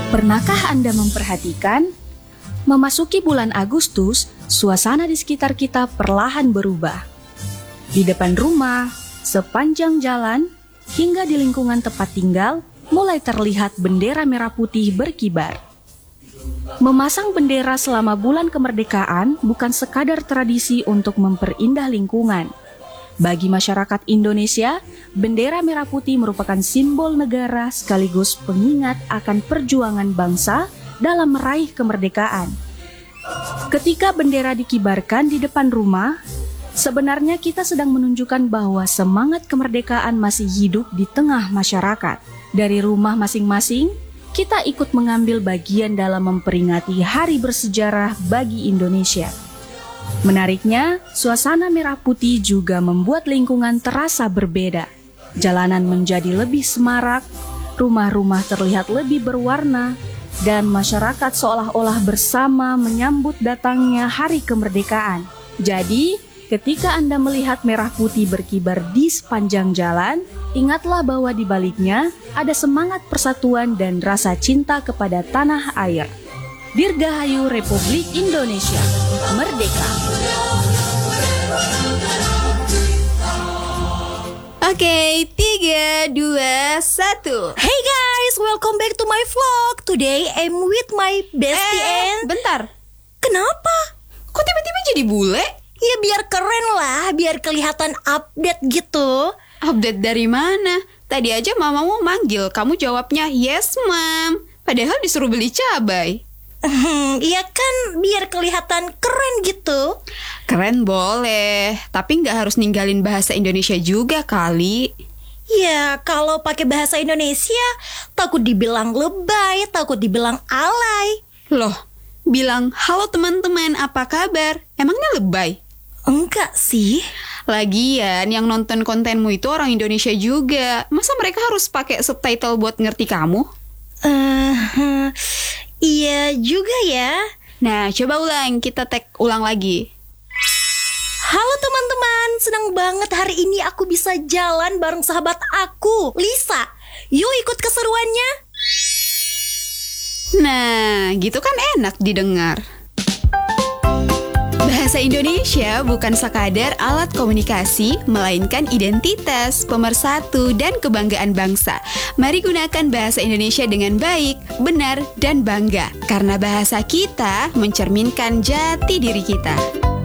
Pernahkah Anda memperhatikan? Memasuki bulan Agustus, suasana di sekitar kita perlahan berubah. Di depan rumah, sepanjang jalan, hingga di lingkungan tempat tinggal, mulai terlihat bendera merah putih berkibar. Memasang bendera selama bulan kemerdekaan bukan sekadar tradisi untuk memperindah lingkungan. Bagi masyarakat Indonesia, bendera merah putih merupakan simbol negara sekaligus pengingat akan perjuangan bangsa dalam meraih kemerdekaan. Ketika bendera dikibarkan di depan rumah, sebenarnya kita sedang menunjukkan bahwa semangat kemerdekaan masih hidup di tengah masyarakat. Dari rumah masing-masing, kita ikut mengambil bagian dalam memperingati hari bersejarah bagi Indonesia. Menariknya, suasana merah putih juga membuat lingkungan terasa berbeda. Jalanan menjadi lebih semarak, rumah-rumah terlihat lebih berwarna, dan masyarakat seolah-olah bersama menyambut datangnya hari kemerdekaan. Jadi, ketika Anda melihat merah putih berkibar di sepanjang jalan, ingatlah bahwa di baliknya ada semangat persatuan dan rasa cinta kepada tanah air. Dirgahayu Republik Indonesia, Merdeka! Oke, 3, 2, 1. Hey guys, welcome back to my vlog. Today I'm with my bestie and... Bentar. Kenapa? Kok tiba-tiba jadi bule? Ya biar keren lah, biar kelihatan update gitu. Update dari mana? Tadi aja mamamu manggil, kamu jawabnya yes, Mam. Padahal disuruh beli cabai. Iya kan, biar kelihatan keren gitu. Keren boleh, tapi nggak harus ninggalin bahasa Indonesia juga kali. Ya, kalau pakai bahasa Indonesia, takut dibilang lebay, takut dibilang alay. Loh, bilang halo teman-teman, apa kabar? Emangnya lebay? Enggak sih. Lagian yang nonton kontenmu itu orang Indonesia juga. Masa mereka harus pakai subtitle buat ngerti kamu? Iya juga ya. Nah, coba ulang, kita tag ulang lagi. Halo teman-teman, senang banget hari ini aku bisa jalan bareng sahabat aku, Lisa. Yuk ikut keseruannya. Nah, gitu kan enak didengar. Bahasa Indonesia bukan sekadar alat komunikasi, melainkan identitas, pemersatu, dan kebanggaan bangsa. Mari gunakan bahasa Indonesia dengan baik, benar, dan bangga. Karena bahasa kita mencerminkan jati diri kita.